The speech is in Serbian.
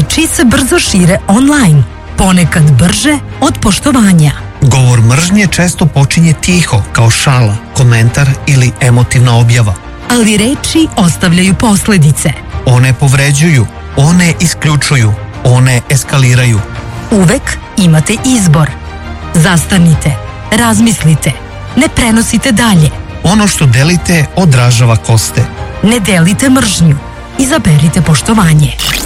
reči se brzo šire online, ponekad brže od poštovanja. Govor mržnje često počinje tiho, kao šala, komentar ili emotivna objava. Ali reči ostavljaju posledice. One povređuju, one isključuju, one eskaliraju. Uvek imate izbor. Zastanite, razmislite, ne prenosite dalje. Ono što delite odražava ko ste. Ne delite mržnju, izaberite poštovanje.